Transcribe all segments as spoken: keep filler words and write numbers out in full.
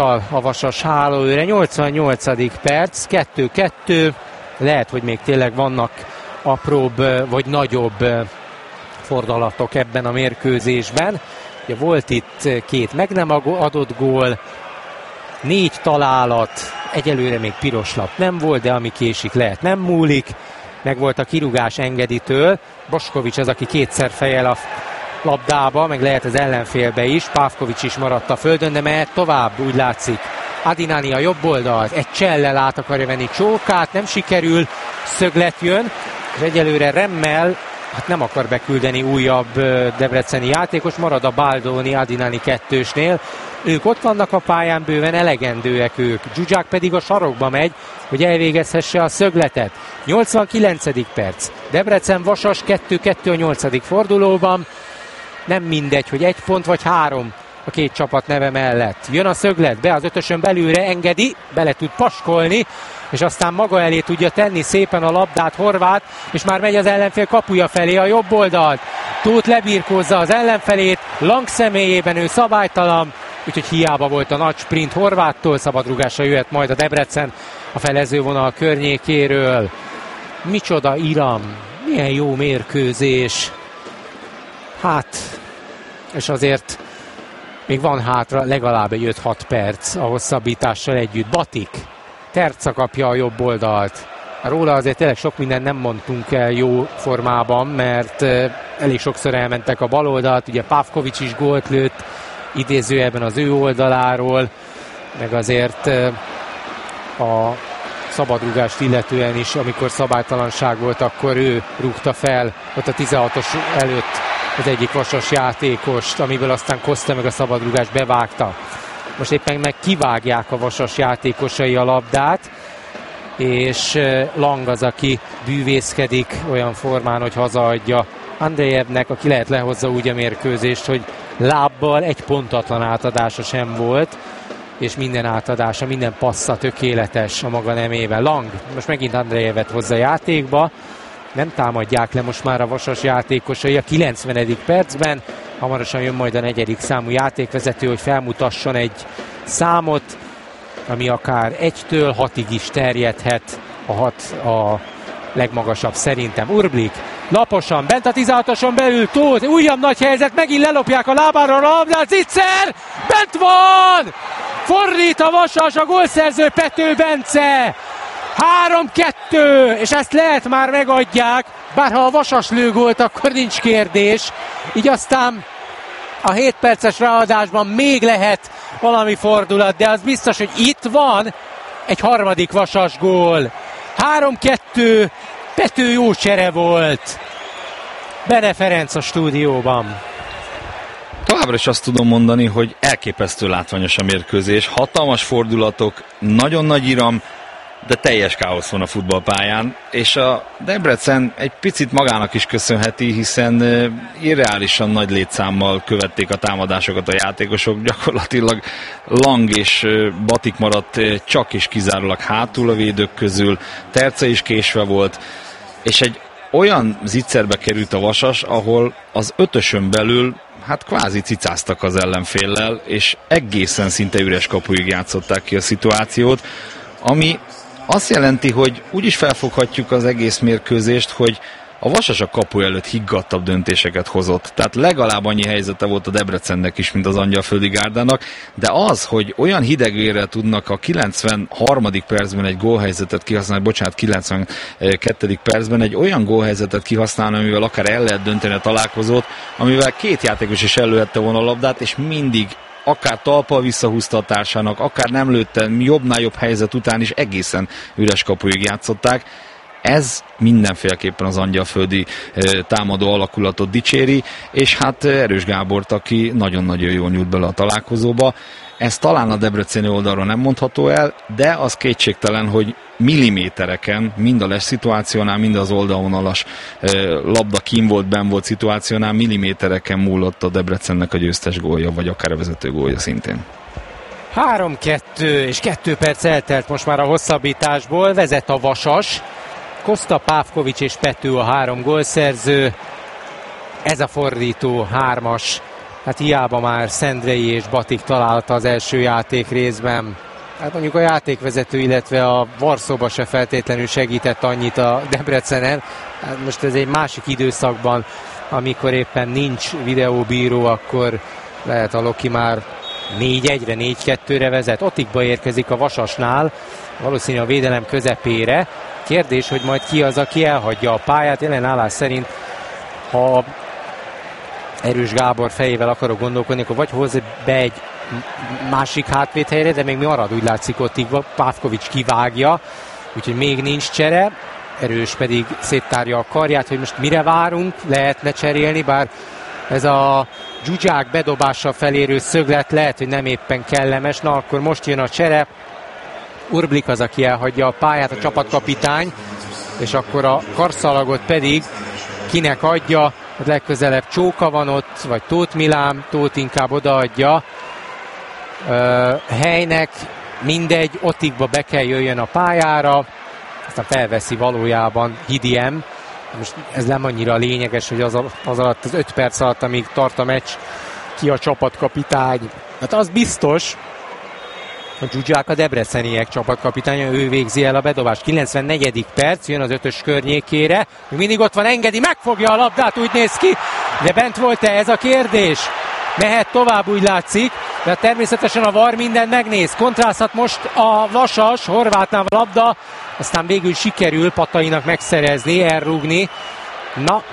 A Vasas hálóőre, nyolcvannyolcadik perc, kettő kettő, lehet, hogy még tényleg vannak apróbb vagy nagyobb fordulatok ebben a mérkőzésben. Ugye volt itt két meg nem adott gól, négy találat, egyelőre még piros lap nem volt, de ami késik lehet nem múlik. Meg volt a kirúgás Engeditől, Boskovics az, aki kétszer fejel a labdába, meg lehet az ellenfélbe is, Pávkovics is maradt a földön, de mehet tovább, úgy látszik. Adinani a jobb oldalt, egy csellel át akarja venni Csókát, nem sikerül, szöglet jön, és egyelőre Remmel hát nem akar beküldeni újabb debreceni játékos, marad a Baldoni Adinani kettősnél. Ők ott vannak a pályán, bőven elegendőek ők. Zsuzsák pedig a sarokba megy, hogy elvégezhesse a szögletet. nyolcvankilencedik perc. Debrecen Vasas kettő kettő a nyolcadik fordulóban. Nem mindegy, hogy egy pont vagy három a két csapat neve mellett. Jön a szöglet, be az ötösön belülre Engedi, bele tud paskolni, és aztán maga elé tudja tenni szépen a labdát Horváth, és már megy az ellenfél kapuja felé a jobb oldalt. Tóth lebirkózza az ellenfelét, Lang személyében ő szabálytalan, úgyhogy hiába volt a nagy sprint Horváthttól, szabadrugásra jöhet majd a Debrecen a felezővonal környékéről. Micsoda iram, milyen jó mérkőzés. Hát, és azért még van hátra legalább egy öt-hat perc a hosszabbítással együtt. Batik, Terca kapja a jobb oldalt. Róla azért tényleg sok mindent nem mondtunk el jó formában, mert elég sokszor elmentek a bal oldalt, ugye Pávkovics is gólt lőtt, idézőjelben az ő oldaláról, meg azért a szabadrúgást illetően is, amikor szabálytalanság volt, akkor ő rúgta fel ott a tizenhatos előtt az egyik Vasas játékost, amiből aztán Koszta meg a szabadrúgást bevágta. Most éppen meg kivágják a Vasas játékosai a labdát, és Lang az, aki bűvészkedik olyan formán, hogy hazaadja Andrejevnek, aki lehet lehozza úgy a mérkőzést, hogy lábbal egy pontatlan átadása sem volt, és minden átadása, minden passza tökéletes a maga nemével. Lang most megint Andrejevet hozza játékba, nem támadják le most már a Vasas játékosai a kilencvenedik percben, hamarosan jön majd a negyedik számú játékvezető, hogy felmutasson egy számot, ami akár egytől hatig is terjedhet, a hat a legmagasabb szerintem. Urblik laposan, bent a tizenhatoson belül, Tóth, újabb nagy helyzet, megint lelopják a lábára a labdát, Zicser, bent van! Fordít a Vasas, a gólszerző Pető Bence! három kettő, és ezt lehet már megadják, bár ha a Vasas lő gólt, akkor nincs kérdés. Így aztán a hét perces ráadásban még lehet valami fordulat, de az biztos, hogy itt van egy harmadik Vasas gól. három kettő, Pető jó csere volt. Bene Ferenc a stúdióban. Továbbra is azt tudom mondani, hogy elképesztő látványos a mérkőzés, hatalmas fordulatok, nagyon nagy iram, de teljes káosz van a futballpályán, és a Debrecen egy picit magának is köszönheti, hiszen irreálisan nagy létszámmal követték a támadásokat a játékosok, gyakorlatilag Lang és Batik maradt csak és kizárólag hátul a védők közül, Terca is késve volt, és egy olyan zicserbe került a Vasas, ahol az ötösön belül hát kvázi cicáztak az ellenféllel, és egészen szinte üres kapuig játszották ki a szituációt, ami azt jelenti, hogy úgy is felfoghatjuk az egész mérkőzést, hogy a Vasas a kapu előtt higgadtabb döntéseket hozott. Tehát legalább annyi helyzete volt a Debrecennek is, mint az Angyalföldi Gárdának, de az, hogy olyan hidegvérrel tudnak a kilencvenharmadik percben egy gólhelyzetet kihasználni, bocsánat, kilencvenkettedik percben egy olyan gólhelyzetet kihasználni, amivel akár el lehet dönteni a találkozót, amivel két játékos is előhette volna a labdát, és mindig akár talpal visszahúzta a társának, akár nem lőtte, jobbnál jobb helyzet után is egészen üres kapuig játszották. Ez mindenféleképpen az angyalföldi támadó alakulatot dicséri, és hát Erős Gábort, aki nagyon-nagyon jól nyújt bele a találkozóba. Ez talán a debreceni oldalról nem mondható el, de az kétségtelen, hogy millimétereken, mind a les szituációnál, mind az oldalvonalas labda kín volt, benn volt szituációnál, millimétereken múlott a Debrecennek a győztes gólja, vagy akár a vezető gólja szintén. három kettő, és kettő perc eltelt most már a hosszabbításból, vezet a Vasas. Koszta, Pávkovics és Pető a három gólszerző. Ez a fordító hármas hát hiába már Szendrei és Batik találta az első játék részben. Hát mondjuk a játékvezető, illetve a Varsóba se feltétlenül segített annyit a Debrecenen. Hát most ez egy másik időszakban, amikor éppen nincs videóbíró, akkor lehet a Loki már négy egyre, négy kettőre vezet. Otikba érkezik a Vasasnál, valószínűleg a védelem közepére. Kérdés, hogy majd ki az, aki elhagyja a pályát. Jelen állás szerint, ha Erős Gábor fejével akarok gondolkodni, akkor vagy hoz be egy másik hátvédhelyre, de még mi marad, úgy látszik Otikba. Pávkovics kivágja, úgyhogy még nincs csere. Erős pedig széttárja a karját, hogy most mire várunk, lehetne cserélni, bár ez a Zsuzsák bedobással felérő szöglet lehet, hogy nem éppen kellemes. Na, akkor most jön a csere. Urblik az, aki elhagyja a pályát, a csapatkapitány, és akkor a karszalagot pedig kinek adja? A legközelebb Csóka van ott, vagy Tóth Milán, Tóth inkább odaadja. Uh, helynek mindegy, Otikba be kell jöjjön a pályára, aztán felveszi valójában Hidiem. Most ez nem annyira lényeges, hogy az, az alatt, az öt perc alatt, amíg tart a meccs, ki a csapatkapitány. Hát az biztos, hogy Zsuzsák a debreceniek csapatkapitánya, ő végzi el a bedobást. kilencvennegyedik perc, jön az ötös környékére, mindig ott van, engedi, megfogja a labdát, úgy néz ki, de bent volt-e, ez a kérdés? Mehet tovább, úgy látszik, de természetesen a VAR mindent megnéz. Kontrázhat most a Vasas, Horvátnál a labda, aztán végül sikerül Patainak megszerezni, elrúgni. Na,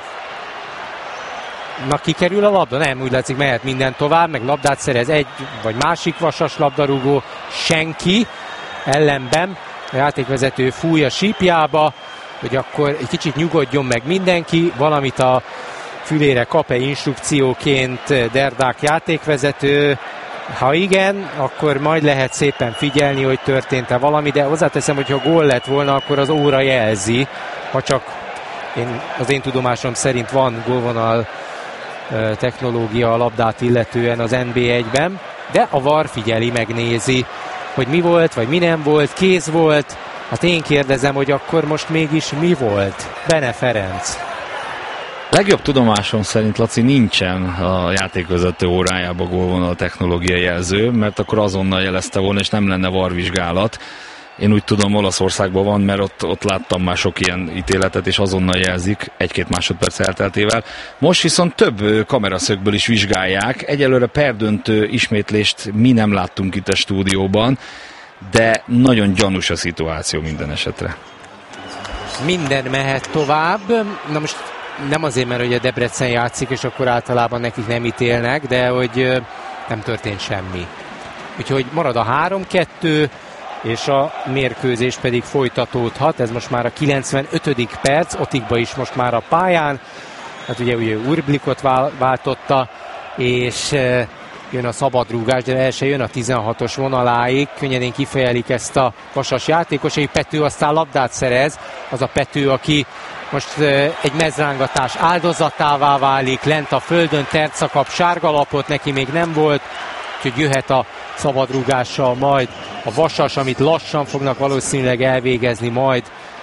Na kikerül a labda? Nem, úgy látszik, mehet minden tovább, meg labdát szerez egy vagy másik Vasas labdarúgó, senki. Ellenben a játékvezető fúj a sípjába, hogy akkor egy kicsit nyugodjon meg mindenki, valamit a fülére kap-e instrukcióként Derdák játékvezető. Ha igen, akkor majd lehet szépen figyelni, hogy történt-e valami, de hozzáteszem, hogy ha gól lett volna, akkor az óra jelzi, ha csak én, az én tudomásom szerint van gólvonal technológia a labdát illetően az en bé egyben, de a VAR figyeli, megnézi, hogy mi volt, vagy mi nem volt, kéz volt. Hát én kérdezem, hogy akkor most mégis mi volt? Bene Ferenc. Legjobb tudomásom szerint, Laci, nincsen a játékvezető órájában gólvonal technológiai jelző, mert akkor azonnal jelezte volna, és nem lenne VAR vizsgálat. Én úgy tudom, Olaszországban van, mert ott, ott láttam már sok ilyen ítéletet, és azonnal jelzik egy-két másodperc elteltével. Most viszont több kameraszögből is vizsgálják. Egyelőre perdöntő ismétlést mi nem láttunk itt a stúdióban, de nagyon gyanús a szituáció minden esetre. Minden mehet tovább. Na most nem azért, mert hogy a Debrecen játszik, és akkor általában nekik nem ítélnek, de hogy nem történt semmi. Úgyhogy marad a három kettő, és a mérkőzés pedig folytatódhat. Ez most már a kilencvenötödik perc, Otikba is most már a pályán. Hát ugye, ugye Urblikot váltotta, és jön a szabadrúgás, de el se jön a tizenhatos vonaláig. Könnyedén kifejelik ezt a Vasas játékosai. Pető aztán labdát szerez. Az a Pető, aki most egy mezrángatás áldozatává válik, lent a földön, Terca kap sárgalapot, neki még nem volt, úgyhogy jöhet a szabadrúgással majd a Vasas, amit lassan fognak valószínűleg elvégezni majd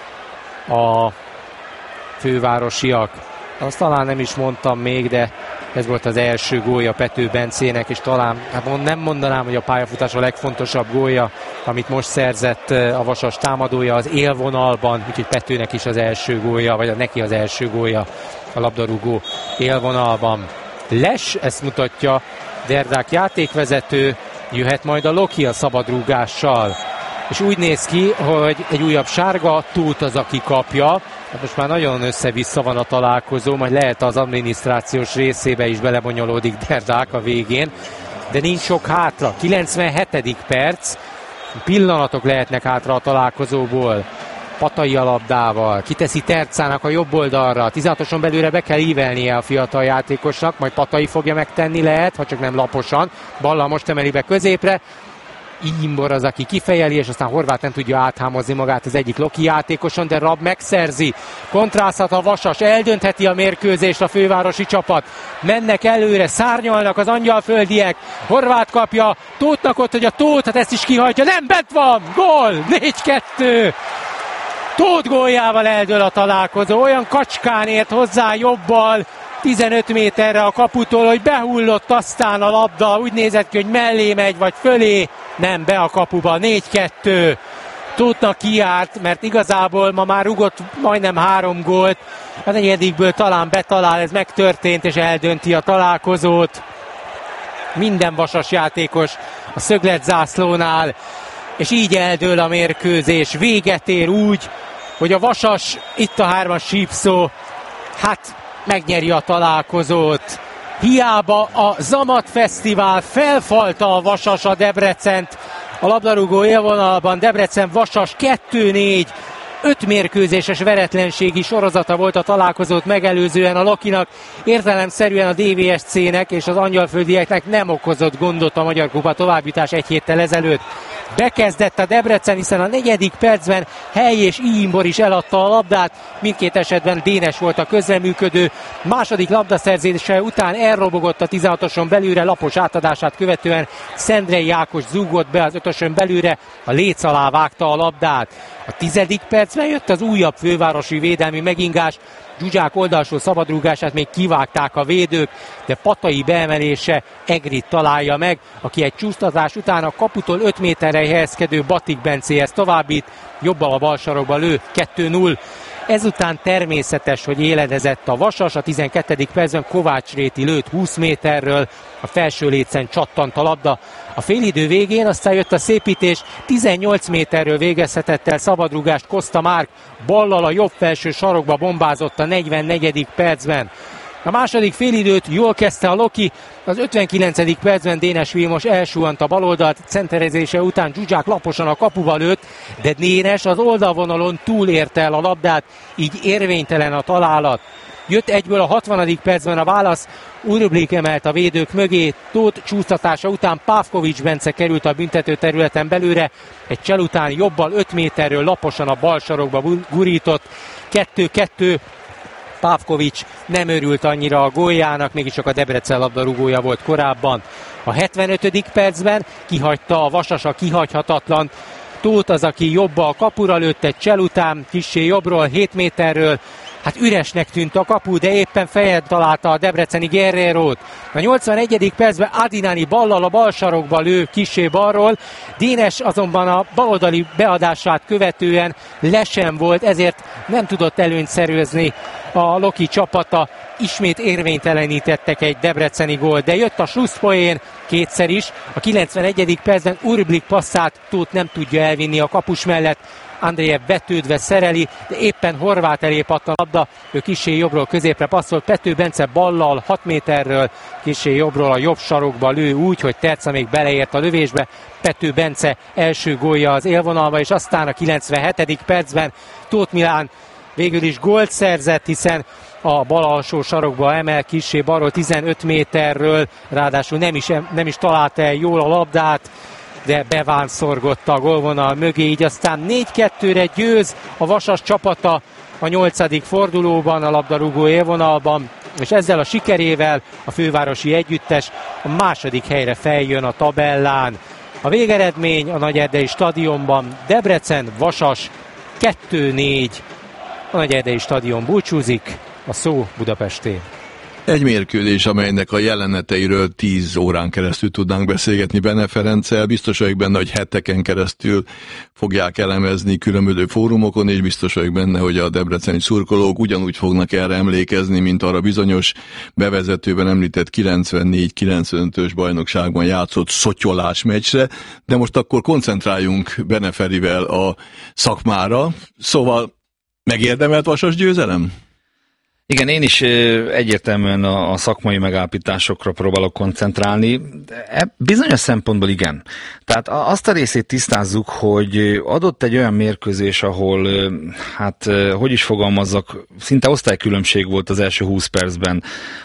a fővárosiak. Azt talán nem is mondtam még, de ez volt az első gólja Pető Bencének, és talán, hát nem mondanám, hogy a pályafutás a legfontosabb gólja, amit most szerzett a Vasas támadója az élvonalban, úgyhogy Petőnek is az első gólja, vagy neki az első gólja a labdarúgó élvonalban. Les, ezt mutatja Derdák játékvezető, jöhet majd a Loki a szabadrúgással. És úgy néz ki, hogy egy újabb sárga, Tóth az, aki kapja. Hát most már nagyon össze-vissza van a találkozó, majd lehet az adminisztrációs részébe is belebonyolódik Derdák a végén. De nincs sok hátra. kilencvenhetedik perc. Pillanatok lehetnek hátra a találkozóból. Patai a labdával, kiteszi Tercának a jobb oldalra, tizenhatoson belőle be kell ívelnie a fiatal játékosnak, majd Patai fogja megtenni, lehet, ha csak nem laposan. Balla most emeli be középre, Imbor az, aki kifejeli, és aztán Horváth nem tudja áthámozni magát az egyik Loki játékoson, de Rab megszerzi. Kontrázhat a Vasas, eldöntheti a mérkőzést a fővárosi csapat. Mennek előre, szárnyalnak az angyalföldiek. Horváth kapja, Tóthnak ott, hogy a Tóth, hát ezt is kihagyja, nem, bent van, gól, négy kettő. Tóth góljával eldől a találkozó, olyan kacskán ért hozzá jobbal, tizenöt méterre a kaputól, hogy behullott aztán a labda, úgy nézett ki, hogy mellé megy, vagy fölé, nem, be a kapuba, négy kettő. Tóthnak kiárt, mert igazából ma már rugott majdnem három gólt, a negyedikből talán betalál, ez megtörtént, és eldönti a találkozót. Minden Vasas játékos a szögletzászlónál, és így eldől a mérkőzés. Véget ér úgy, hogy a Vasas, itt a hármas sípszó, hát megnyeri a találkozót. Hiába a Zamat Fesztivál felfalta a Vasas a Debrecent a labdarúgó élvonalban. Debrecen Vasas kettő négy, öt mérkőzéses veretlenségi sorozata volt a találkozót megelőzően a Lokinak. Értelemszerűen a dé vé es cé-nek és az angyalföldieknek nem okozott gondot a Magyar Kupa továbbjutás egy héttel ezelőtt. Bekezdett a Debrecen, hiszen a negyedik percben Hely és Iimbor is eladta a labdát, mindkét esetben Dénes volt a közreműködő. Második labdaszerzése után elrobogott a tizenhatoson belülre, lapos átadását követően Szendrei Ákos zúgott be az ötösön belülre, a léc alá vágta a labdát. A tizedik percben jött az újabb fővárosi védelmi megingás, Zsuzsák oldalsó szabadrúgását még kivágták a védők, de Patai beemelése Egrit találja meg, aki egy csúsztatás után a kaputól öt méterre helyezkedő Batik Bencéhez továbbít, jobbal a bal sarokba lő, kettő null. Ezután természetes, hogy éledezett a Vasas, a tizenkettedik percben Kovács Réti lőtt húsz méterről, a felső lécen csattant a labda. A félidő végén aztán jött a szépítés, tizennyolc méterről végezhetett el szabadrúgást Koszta Márk, ballal a jobb felső sarokba bombázott a negyvennegyedik percben. A második félidőt jól kezdte a Loki, az ötvenkilencedik percben Dénes Vilmos elsuhant a baloldalt, centerezése után Zsuzsák laposan a kapuba lőtt, de Dénes az oldalvonalon túlérte el a labdát, így érvénytelen a találat. Jött egyből a hatvanadik percben a válasz, Urblik emelt a védők mögé, Tóth csúsztatása után Pávkovics Bence került a büntető területen belőle, egy csel után jobbal öt méterről laposan a bal sarokba gurított, kettő kettő. Pávkovics nem örült annyira a góljának, mégiscsak a Debrecen labdarúgója volt korábban. A hetvenötödik percben kihagyta a Vasas a kihagyhatatlan. Tóth az, aki jobba a kapura lőtt egy csel után, kissé jobbról, hét méterről. Hát üresnek tűnt a kapu, de éppen fejed találta a debreceni Guerrerót. A nyolcvanegyedik percben Adinani ballal a bal sarokba lő kissé balról. Dénes azonban a baloldali beadását követően lesen volt, ezért nem tudott előnyt szerezni a Loki csapata. Ismét érvénytelenítettek egy debreceni gól, de jött a slusszpoén kétszer is. A kilencvenegyedik percben Urblik passzát Tóth nem tudja elvinni a kapus mellett. Andrejev betődve szereli, de éppen Horváth elé pattan a labda, ő kissé jobbról középre passzolt, Pető Bence ballal hat méterről, kissé jobbról a jobb sarokba lő úgy, hogy Terca még beleért a lövésbe. Pető Bence első gólja az élvonalba, és aztán a kilencvenhetedik percben Tóth Milán végül is gólt szerzett, hiszen a bal alsó sarokba emel kissé balról tizenöt méterről, ráadásul nem is, nem is találta el jól a labdát, de bevánszorgott a gólvonal mögé, így aztán négy kettőre győz a Vasas csapata a nyolcadik fordulóban, a labdarúgó élvonalban, és ezzel a sikerével a fővárosi együttes a második helyre feljön a tabellán. A végeredmény a Nagyerdei stadionban Debrecen Vasas kettő négy. A Nagyerdei stadion búcsúzik, a szó Budapesté. Egy mérkőzés, amelynek a jeleneteiről tíz órán keresztül tudnánk beszélgetni Bene Ferenccel. Biztos vagyok benne, hogy heteken keresztül fogják elemezni különböző fórumokon, és biztos vagyok benne, hogy a debreceni szurkolók ugyanúgy fognak erre emlékezni, mint arra bizonyos bevezetőben említett kilencvennégy kilencvenötös bajnokságban játszott szotyolás meccsre. De most akkor koncentráljunk Bene Ferivel a szakmára. Szóval megérdemelt Vasas győzelem? Igen, én is egyértelműen a, a szakmai megállapításokra próbálok koncentrálni. De bizonyos szempontból igen. Tehát azt a részét tisztázzuk, hogy adott egy olyan mérkőzés, ahol, hát, hogy is fogalmazzak, szinte osztálykülönbség volt az első húsz percben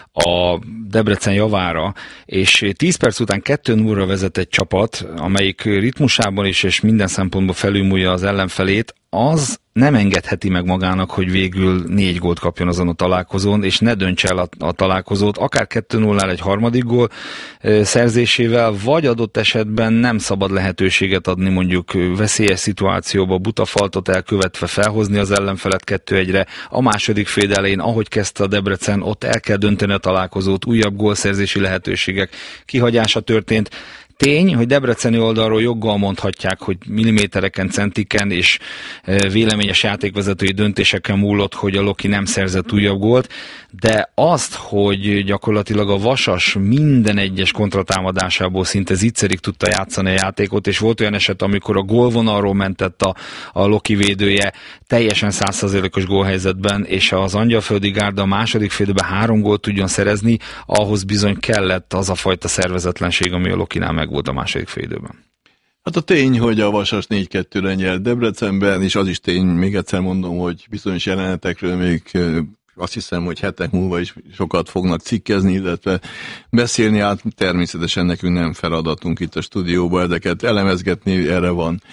a Debrecen javára, és tíz perc után kettő nullra vezet egy csapat, amelyik ritmusában is és minden szempontból felülmúlja az ellenfelét, az nem engedheti meg magának, hogy végül négy gólt kapjon azon a találkozón, és ne döntse el a, a találkozót, akár kettő nullnál egy harmadik gól e, szerzésével, vagy adott esetben nem szabad lehetőséget adni mondjuk veszélyes szituációba, butafaltot elkövetve felhozni az ellenfelet kettő egyre. A második fél elején, ahogy kezdte a Debrecen, ott el kell dönteni a találkozót, újabb gólszerzési lehetőségek kihagyása történt. Tény, hogy debreceni oldalról joggal mondhatják, hogy millimétereken, centiken és véleményes játékvezetői döntéseken múlott, hogy a Loki nem szerzett újabb gólt, de azt, hogy gyakorlatilag a Vasas minden egyes kontratámadásából szinte zicserig tudta játszani a játékot, és volt olyan eset, amikor a gólvonalról mentett a, a Loki védője teljesen száz százalékos gólhelyzetben, és az Angyalföldi Gárda a második félidőben három gólt tudjon szerezni, ahhoz bizony kellett az a fajta szervezetlenség, ami a Lokinál meg volt a második félidőben. Hát a tény, hogy a Vasas négy kettőre nyert Debrecenben, és az is tény, még egyszer mondom, hogy bizonyos jelenetekről még azt hiszem, hogy hetek múlva is sokat fognak cikkezni, illetve beszélni, át természetesen nekünk nem feladatunk itt a stúdióban, ezeket elemezgetni, erre van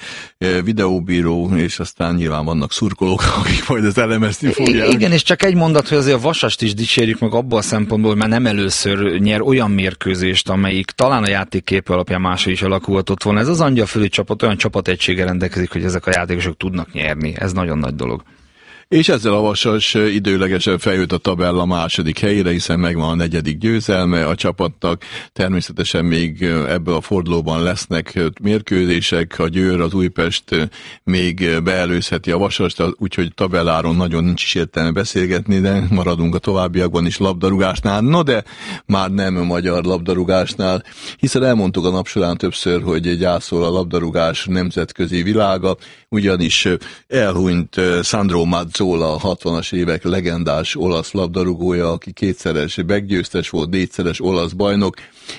videóbíró, és aztán nyilván vannak szurkolók, akik majd ezt elemezni fogják. Igen, és csak egy mondat, hogy azért a Vasast is dicsérjük meg abban a szempontból, hogy már nem először nyer olyan mérkőzést, amelyik talán a játékkép alapján máshogy is alakulhatott volna. Ez az Angyalföldi csapat olyan csapategységgel rendelkezik, hogy ezek a játékosok tudnak nyerni. Ez nagyon nagy dolog. És ezzel a Vasas időlegesen feljött a tabella második helyére, hiszen megvan a negyedik győzelme a csapatnak. Természetesen még ebből a fordulóban lesznek mérkőzések, a Győr, az Újpest még beelőzheti a Vasast, úgyhogy tabelláron nagyon nincs is értelme beszélgetni, de maradunk a továbbiakban is labdarúgásnál. No de már nem a magyar labdarúgásnál, hiszen elmondtuk a nap során többször, hogy gyászol a labdarúgás nemzetközi világa, ugyanis elhunyt Sandro Mazzola, a hatvanas évek legendás olasz labdarúgója, aki kétszeres meggyőztes volt, négyszeres olasz bajnok,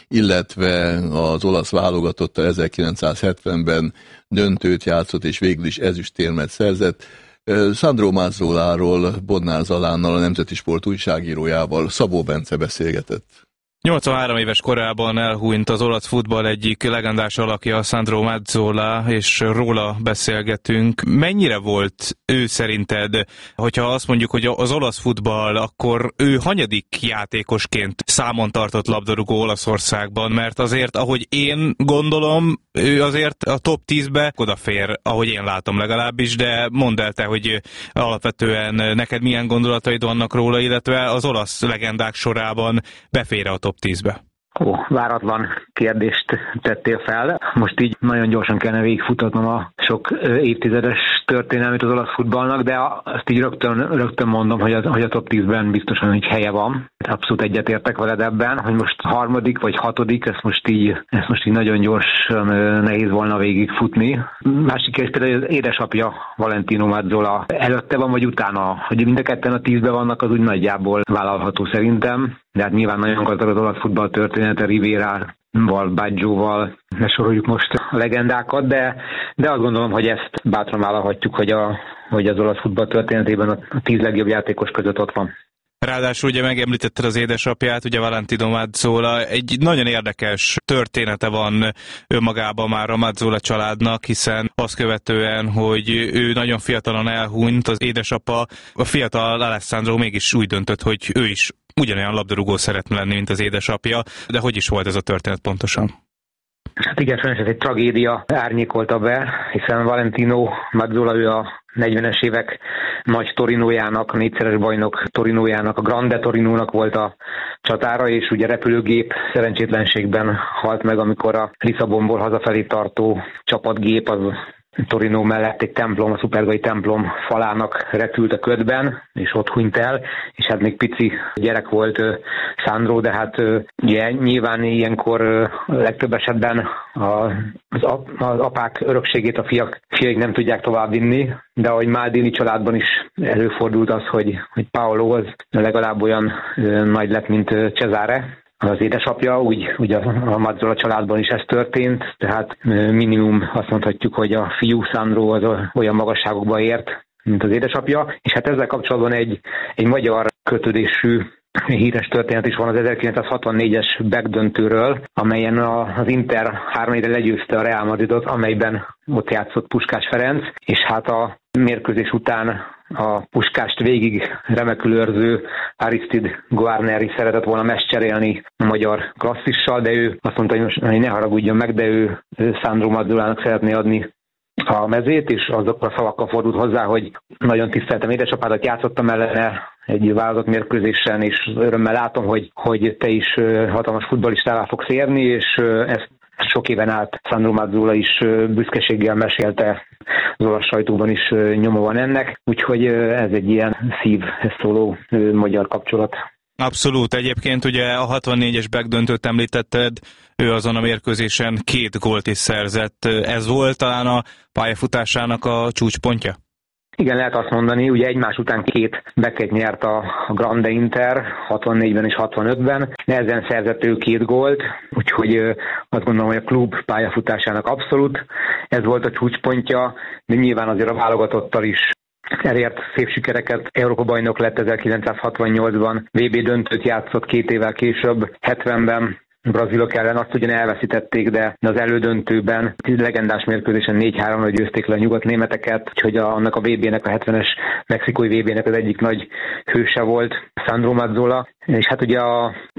illetve az olasz válogatottal ezerkilencszázhetvenben döntőt játszott, és végül is ezüstérmet szerzett. Sandro Mazzoláról Bodnár Zalánnal, a Nemzeti Sport újságírójával Szabó Bence beszélgetett. nyolcvanhárom éves korában elhunyt az olasz futball egyik legendás alakja, Sandro Mazzola, és róla beszélgetünk. Mennyire volt ő szerinted, hogyha azt mondjuk, hogy az olasz futball, akkor ő hanyadik játékosként számon tartott labdarúgó Olaszországban? Mert azért, ahogy én gondolom, ő azért a top tízbe odafér, ahogy én látom legalábbis, de mondd el te, hogy alapvetően neked milyen gondolataid vannak róla, illetve az olasz legendák sorában befér a top tízbe. Ó, váratlan kérdést tettél fel. Most így nagyon gyorsan kellene végigfutatnom a sok évtizedes történelmét az olasz futballnak, de azt így rögtön, rögtön mondom, hogy, az, hogy a top tízben biztosan így helye van. Abszolút egyetértek veled ebben, hogy most harmadik vagy hatodik, ezt most így, ezt most így nagyon gyorsan nehéz volna végigfutni. Másik kérdés például az édesapja Valentino Mazzola előtte van, vagy utána, hogy mind a ketten a tízben vannak, az úgy nagyjából vállalható szerintem. De hát nyilván nagyon gazdag az olasz futball története, Rivérával, Baggioval, ne soroljuk most a legendákat, de, de azt gondolom, hogy ezt bátran vállalhatjuk, hogy, a, hogy az olasz futball történetében a tíz legjobb játékos között ott van. Ráadásul ugye megemlítetted az édesapját, ugye Valentino Mazzola, egy nagyon érdekes története van önmagában már a Mazzola családnak, hiszen azt követően, hogy ő nagyon fiatalon elhunyt, az édesapa, a fiatal Alessandro mégis úgy döntött, hogy ő is ugyanolyan labdarúgó szeretne lenni, mint az édesapja, de hogy is volt ez a történet pontosan? Hát igen, sajnos ez egy tragédia árnyékolta be, hiszen Valentino Mazzola, ő a negyvenes évek nagy Torinójának, a négyszeres bajnok Torinójának, a Grande Torinónak volt a csatára, és ugye repülőgép szerencsétlenségben halt meg, amikor a Lisszabonból hazafelé tartó csapatgép az Torino mellett egy templom, a szupergai templom falának repült a ködben, és ott hunyt el, és hát még pici gyerek volt uh, Sandro, de hát uh, ugye, nyilván ilyenkor uh, legtöbb esetben a, az, ap, az apák örökségét a fiak, fiaik nem tudják továbbvinni, de ahogy Maldini családban is előfordult az, hogy, hogy Paolo az legalább olyan uh, nagy lett, mint uh, Cesare, az édesapja, úgy, úgy a, a Mazzola családban is ez történt, tehát minimum azt mondhatjuk, hogy a fiú Sandro az olyan magasságokba ért, mint az édesapja, és hát ezzel kapcsolatban egy, egy magyar kötődésű híres történet is van az ezerkilencszázhatvannégyes backdöntőről, amelyen az Inter három egyre legyőzte a Real Madridot, amelyben ott játszott Puskás Ferenc, és hát a mérkőzés után a Puskást végig remekül őrző Aristide Guarneri szeretett volna meccscserélni a magyar klasszissal, de ő azt mondta, hogy ne haragudjon meg, de ő Sandro Mazzolának szeretné adni a mezét, és azokkal a szavakkal fordult hozzá, hogy nagyon tiszteltem édesapádat, játszottam ellene egy válogatott mérkőzésen, és örömmel látom, hogy, hogy te is hatalmas futballistává fogsz érni, és ezt sok éven át Sandro Mazzola is büszkeséggel mesélte, az olasz sajtóban is nyoma van ennek, úgyhogy ez egy ilyen szívhez szóló magyar kapcsolat. Abszolút. Egyébként ugye a hatvannégyes backdöntőt említetted, ő azon a mérkőzésen két gólt is szerzett. Ez volt talán a pályafutásának a csúcspontja? Igen, lehet azt mondani, ugye egymás után két backet nyert a Grande Inter, hatvannégyben és hatvanötben, nehezen szerzett ő két gólt, úgyhogy azt gondolom, hogy a klub pályafutásának abszolút ez volt a csúcspontja, de nyilván azért a válogatottal is elért szép sikereket, Európa-bajnok lett ezerkilencszázhatvannyolcban, vé bé döntőt játszott két évvel később, hetvenben, brazilok ellen azt ugyan elveszítették, de az elődöntőben legendás mérkőzésen négy háromra győzték le a nyugatnémeteket, úgyhogy a, annak a vé bének, a hetvenes mexikói vé bének az egyik nagy hőse volt Sandro Mazzola, és hát ugye a